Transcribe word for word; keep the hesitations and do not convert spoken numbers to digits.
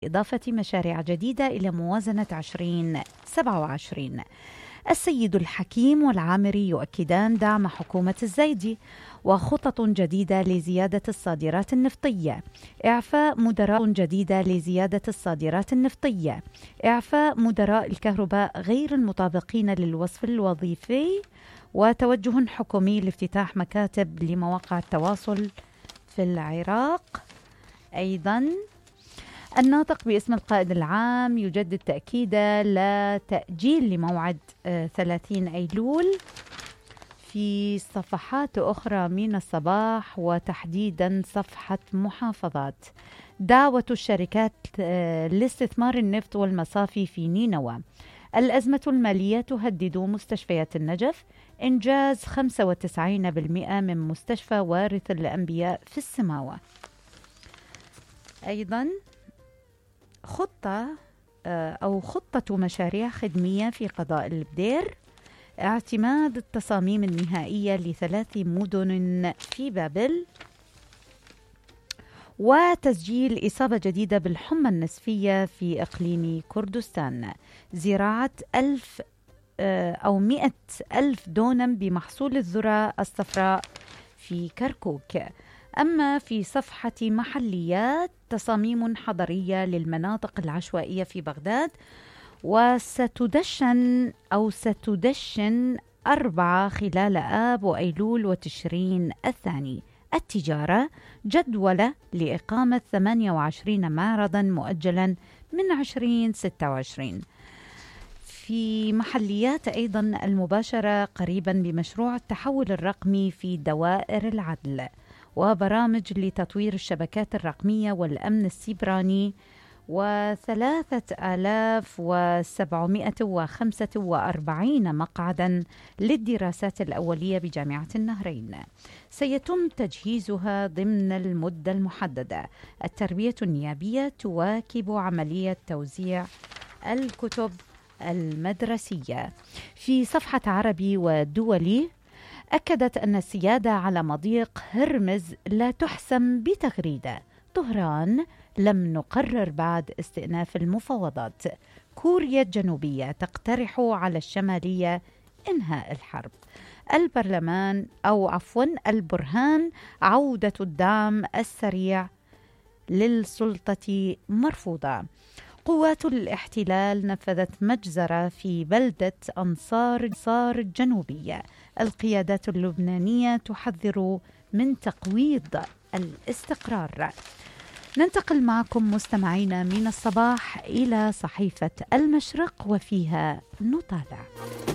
إضافة مشاريع جديدة إلى موازنة عشرين سبعة وعشرين. السيد الحكيم والعامري يؤكدان دعم حكومة الزايدي وخطط جديدة لزيادة الصادرات النفطية، إعفاء مدراء جديدة لزيادة الصادرات النفطية، إعفاء مدراء الكهرباء غير المطابقين للوصف الوظيفي، وتوجه حكومي لافتتاح مكاتب لمواقع التواصل في العراق. أيضاً الناطق باسم القائد العام يجدد تأكيده لا تأجيل لموعد ثلاثين أيلول في صفحات أخرى من الصباح، وتحديدا صفحة محافظات. دعوة الشركات لاستثمار النفط والمصافي في نينوى. الأزمة المالية تهدد مستشفيات النجف. إنجاز خمسة وتسعين بالمئة من مستشفى وارث الأنبياء في السماوة. أيضا خطة أو خطة مشاريع خدمية في قضاء البدير. اعتماد التصاميم النهائية لثلاث مدن في بابل. وتسجيل إصابة جديدة بالحمى النسفية في إقليم كردستان. زراعة ألف أو مئة ألف دونم بمحصول الذرة الصفراء في كركوك. أما في صفحة محليات تصاميم حضرية للمناطق العشوائية في بغداد. وستدشن أو ستدشن أربعة خلال آب وأيلول وتشرين الثاني. التجارة جدولة لإقامة ثمانية وعشرين معرضا مؤجلا من عشرين ستة وعشرين. في محليات أيضا المباشرة قريبا بمشروع التحول الرقمي في دوائر العدل، وبرامج لتطوير الشبكات الرقمية والأمن السيبراني، وثلاثة آلاف وسبعمائة وخمسة وأربعين مقعدا للدراسات الأولية بجامعة النهرين سيتم تجهيزها ضمن المدة المحددة. التربية النيابية تواكب عملية توزيع الكتب المدرسية. في صفحة عربي ودولي، أكدت أن السيادة على مضيق هرمز لا تحسم بتغريدة. طهران لم نقرر بعد استئناف المفاوضات. كوريا الجنوبية تقترح على الشمالية إنهاء الحرب. البرلمان أو عفوا البرهان عودة الدعم السريع للسلطة مرفوضة. قوات الاحتلال نفذت مجزرة في بلدة أنصار أنصار الجنوبية. القيادات اللبنانية تحذر من تقويض الاستقرار. ننتقل معكم مستمعينا من الصباح إلى صحيفة المشرق، وفيها نطالع